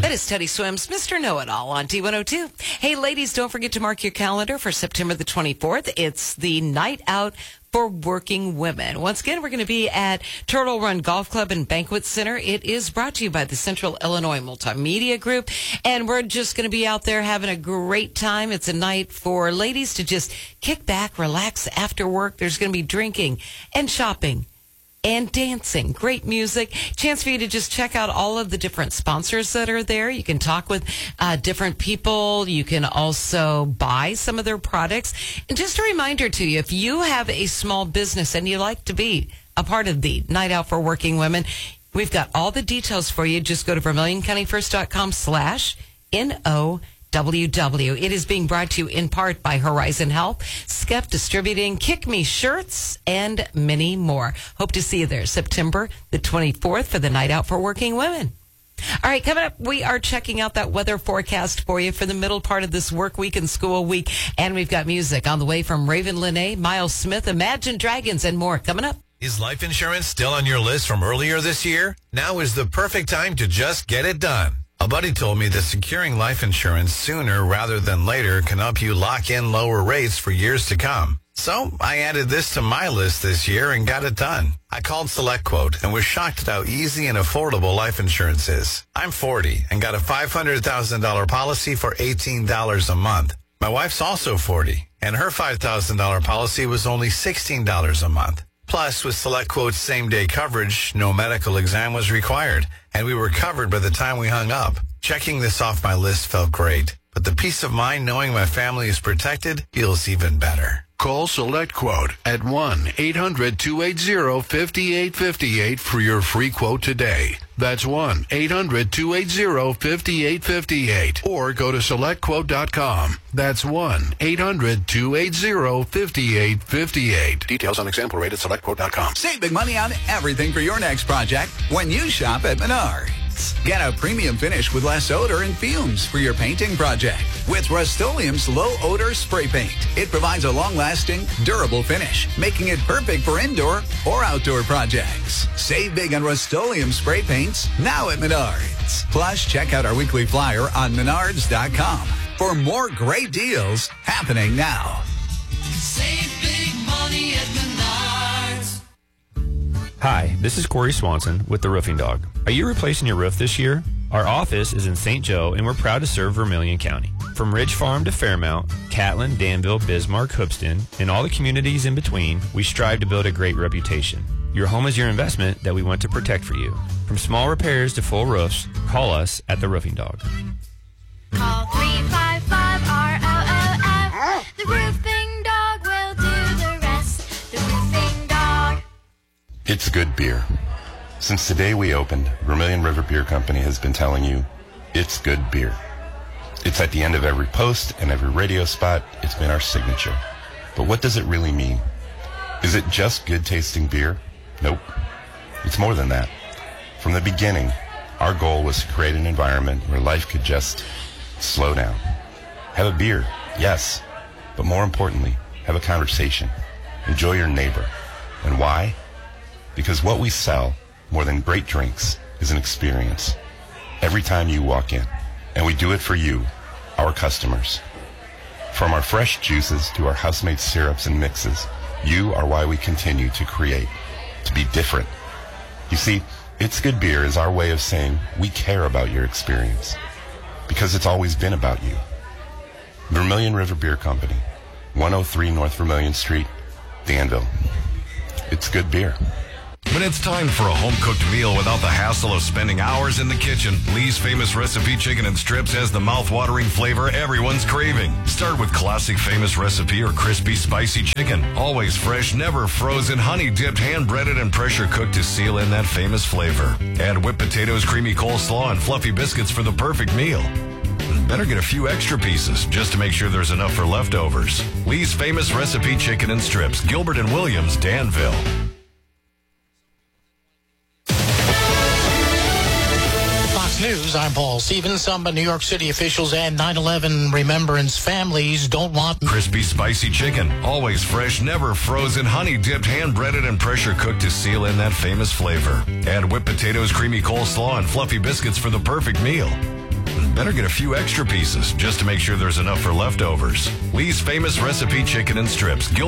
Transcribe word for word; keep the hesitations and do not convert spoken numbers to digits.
That is Teddy Swims, Mister Know-It-All on D one oh two. Hey, ladies, don't forget to mark your calendar for September the twenty-fourth. It's the night out for working women. Once again, we're going to be at Turtle Run Golf Club and Banquet Center. It is brought to you by the Central Illinois Multimedia Group, and we're just going to be out there having a great time. It's a night for ladies to just kick back, relax after work. There's going to be drinking and shopping and dancing, great music, chance for you to just check out all of the different sponsors that are there. You can talk with uh, different people. You can also buy some of their products. And just a reminder to you, if you have a small business and you like to be a part of the Night Out for Working Women, we've got all the details for you. Just go to vermilion county first dot com slash N O W W. It is being brought to you in part by Horizon Health, Skep Distributing, Kick Me Shirts, and many more. Hope to see you there September the twenty-fourth for the Night Out for Working Women. All right, coming up, we are checking out that weather forecast for you for the middle part of this work week and school week. And we've got music on the way from Raven Lene, Miles Smith, Imagine Dragons, and more coming up. Is life insurance still on your list from earlier this year? Now is the perfect time to just get it done. A buddy told me that securing life insurance sooner rather than later can help you lock in lower rates for years to come. So I added this to my list this year and got it done. I called SelectQuote and was shocked at how easy and affordable life insurance is. I'm forty and got a five hundred thousand dollars policy for eighteen dollars a month. My wife's also forty, and her five thousand dollars policy was only sixteen dollars a month. Plus, with SelectQuote's same-day coverage, no medical exam was required, and we were covered by the time we hung up. Checking this off my list felt great, but the peace of mind knowing my family is protected feels even better. Call SelectQuote at one eight hundred two eight zero five eight five eight for your free quote today. That's one eight hundred two eight zero five eight five eight. Or go to select quote dot com. That's one eight hundred two eight zero five eight five eight. Details on example rate at select quote dot com. Save big money on everything for your next project when you shop at Menards. Get a premium finish with less odor and fumes for your painting project with Rust-Oleum's low-odor spray paint. It provides a long-lasting, durable finish, making it perfect for indoor or outdoor projects. Save big on Rust-Oleum spray paints now at Menards. Plus, check out our weekly flyer on menards dot com for more great deals happening now. Save big money at Menards. Hi, this is Corey Swanson with The Roofing Dog. Are you replacing your roof this year? Our office is in Saint Joe, and we're proud to serve Vermilion County. From Ridge Farm to Fairmount, Catlin, Danville, Bismarck, Hoopston, and all the communities in between, we strive to build a great reputation. Your home is your investment that we want to protect for you. From small repairs to full roofs, call us at The Roofing Dog. Call three five five R O O F. The Roofing Dog will do the rest. The Roofing Dog. It's good beer. Since the day we opened, Vermilion River Beer Company has been telling you, it's good beer. It's at the end of every post and every radio spot. It's been our signature. But what does it really mean? Is it just good tasting beer? Nope. It's more than that. From the beginning, our goal was to create an environment where life could just slow down. Have a beer, yes. But more importantly, have a conversation. Enjoy your neighbor. And why? Because what we sell, more than great drinks, is an experience. Every time you walk in. And we do it for you, our customers. From our fresh juices to our house-made syrups and mixes, you are why we continue to create, to be different. You see, It's Good Beer is our way of saying we care about your experience. Because it's always been about you. Vermilion River Beer Company, one oh three North Vermilion Street, Danville. It's good beer. When it's time for a home-cooked meal without the hassle of spending hours in the kitchen, Lee's Famous Recipe Chicken and Strips has the mouth-watering flavor everyone's craving. Start with classic Famous Recipe or crispy, spicy chicken. Always fresh, never frozen, honey-dipped, hand-breaded, and pressure-cooked to seal in that famous flavor. Add whipped potatoes, creamy coleslaw, and fluffy biscuits for the perfect meal. Better get a few extra pieces just to make sure there's enough for leftovers. Lee's Famous Recipe Chicken and Strips, Gilbert and Williams, Danville. News, I'm Paul Stevens. Some New York City officials and nine eleven remembrance families don't want crispy, spicy chicken. Always fresh, never frozen, honey-dipped, hand-breaded, and pressure-cooked to seal in that famous flavor. Add whipped potatoes, creamy coleslaw, and fluffy biscuits for the perfect meal. better get a few extra pieces just to make sure there's enough for leftovers. Lee's Famous Recipe Chicken and Strips.